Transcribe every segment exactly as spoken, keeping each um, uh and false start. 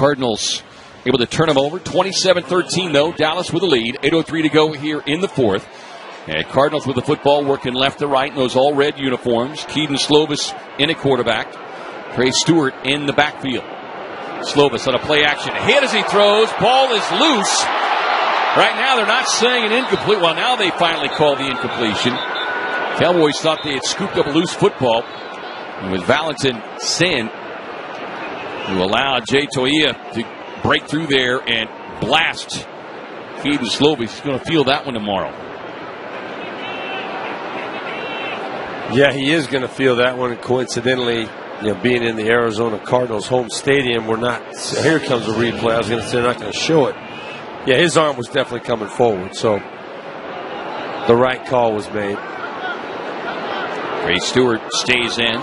Cardinals able to turn them over. twenty-seven thirteen, though. Dallas with a lead. eight oh three to go here in the fourth. And Cardinals with the football working left to right in those all-red uniforms. Kedon Slovis in at quarterback. Trey Stewart in the backfield. Slovis on a play action. Hit as he throws. Ball is loose. Right now they're not saying an incomplete. Well, now they finally call the incompletion. Cowboys thought they had scooped up a loose football. And with Valentin Sin, who allowed Jay Toia to break through there and blast Kedon Slovis. He's going to feel that one tomorrow. Yeah, he is going to feel that one. Coincidentally, you know, being in the Arizona Cardinals home stadium, we're not. Here comes a replay. I was going to say they're not going to show it. Yeah, his arm was definitely coming forward, so the right call was made. Trey Stewart stays in.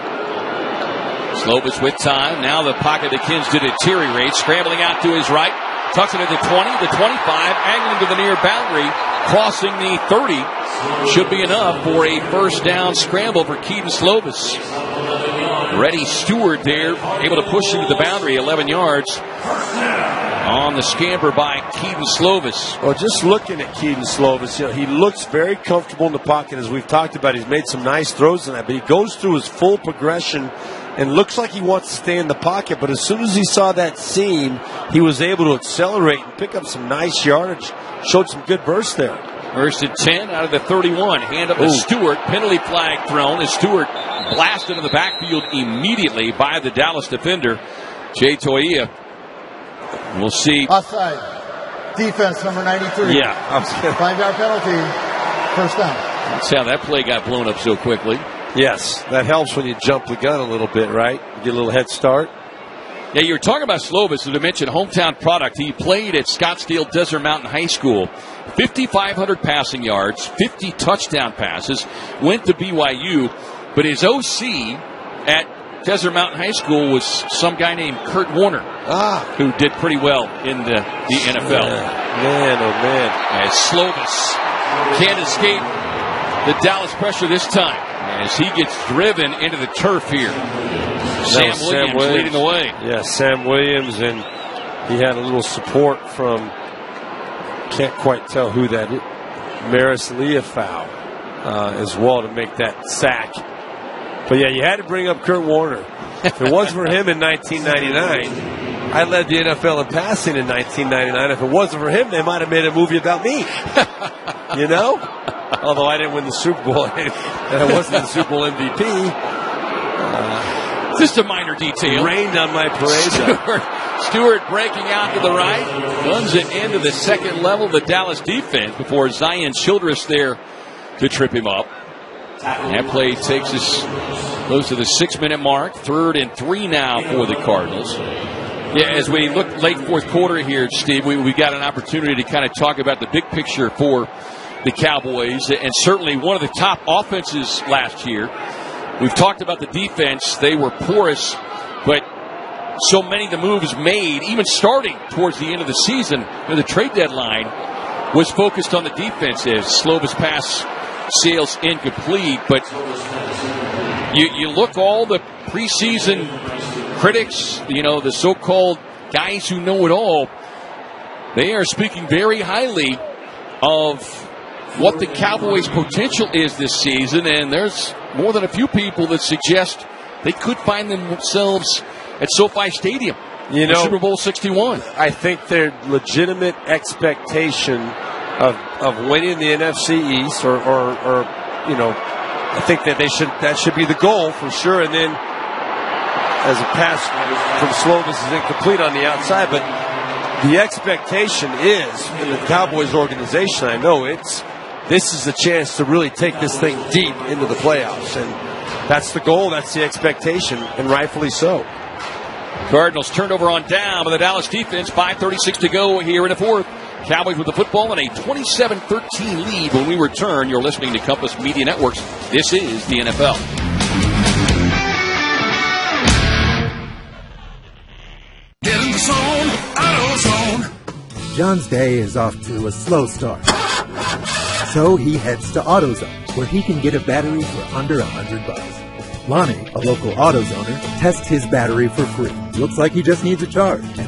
Slovis with time. Now the pocket begins to deteriorate. Scrambling out to his right. Tucks it at the twenty, the twenty-five, angling to the near boundary. Crossing the thirty. Should be enough for a first down scramble for Kedon Slovis. Reddy Stewart there, able to push into the boundary, eleven yards. On the scamper by Kedon Slovis. Well, just looking at Kedon Slovis, you know, he looks very comfortable in the pocket, as we've talked about. He's made some nice throws in that, but he goes through his full progression and looks like he wants to stay in the pocket. But as soon as he saw that seam, he was able to accelerate and pick up some nice yardage. Showed some good burst there. First and ten out of the thirty-one. Hand up to Stewart. Penalty flag thrown as Stewart blasted into the backfield immediately by the Dallas defender, Jay Toia. We'll see. Offside. Defense number ninety-three. Yeah. Five-yard penalty. First down. That's how that play got blown up so quickly. Yes, that helps when you jump the gun a little bit, right? You get a little head start. Yeah, you were talking about Slovis, as I mentioned, hometown product. He played at Scottsdale Desert Mountain High School. fifty-five hundred passing yards, fifty touchdown passes. Went to B Y U, but his O C at Desert Mountain High School was some guy named Kurt Warner, ah. who did pretty well in the, the N F L. Man, man, oh man. As Slovis can't escape the Dallas pressure this time, as he gets driven into the turf here. Sam Williams, Sam Williams leading the way. Yeah, Sam Williams, and he had a little support from, can't quite tell who that is, Maris Leafau uh, as well to make that sack. But yeah, you had to bring up Kurt Warner. If it wasn't for him in nineteen ninety-nine, I led the N F L in passing in nineteen ninety-nine. If it wasn't for him, they might have made a movie about me. You know? Although I didn't win the Super Bowl, and I wasn't the Super Bowl M V P. Uh, Just a minor detail. Rained on my parade. Stewart, Stewart breaking out to the right. Runs it into the second level of the Dallas defense before Zion Childress there to trip him up. And that play takes us close to the six-minute mark. Third and three now for the Cardinals. Yeah, as we look late fourth quarter here, Steve, we, we got an opportunity to kind of talk about the big picture for the Cowboys, and certainly one of the top offenses last year. We've talked about the defense. They were porous, but so many of the moves made, even starting towards the end of the season, the trade deadline was focused on the defense as Slovis pass sails incomplete. But you, you look all the preseason critics, you know, the so-called guys who know it all, they are speaking very highly of what the Cowboys' potential is this season, and there's more than a few people that suggest they could find themselves at SoFi Stadium, you know, Super Bowl sixty-one. I think their legitimate expectation of of winning the N F C East, or, or, or you know, I think that they should that should be the goal for sure. And then, as a pass from Slovis is incomplete on the outside, but the expectation is in the Cowboys organization, I know it's. This is a chance to really take this thing deep into the playoffs. And that's the goal, that's the expectation, and rightfully so. Cardinals turned over on down by the Dallas defense. five thirty-six to go here in the fourth. Cowboys with the football and a twenty-seven thirteen lead when we return. You're listening to Compass Media Networks. This is the N F L. Get in the zone, AutoZone. John's day is off to a slow start. So he heads to AutoZone, where he can get a battery for under a hundred bucks. Lonnie, a local AutoZoner, tests his battery for free. Looks like he just needs a charge.